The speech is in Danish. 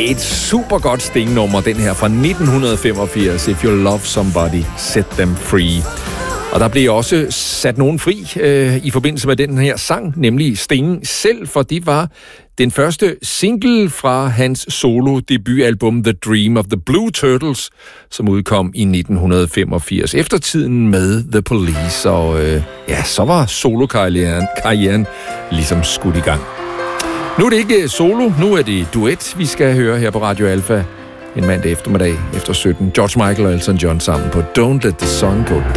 et super godt Sting-nummer, den her fra 1985. If you love somebody, set them free. Og der blev også sat nogen fri i forbindelse med den her sang, nemlig Sting selv, for det var den første single fra hans solo-debutalbum The Dream of the Blue Turtles, som udkom i 1985, eftertiden med The Police. Og så var solokarrieren ligesom skudt i gang. Nu er det ikke solo, nu er det duet, vi skal høre her på Radio Alpha en mandag eftermiddag efter 17. George Michael og Elton John sammen på Don't Let the Sun Go Down.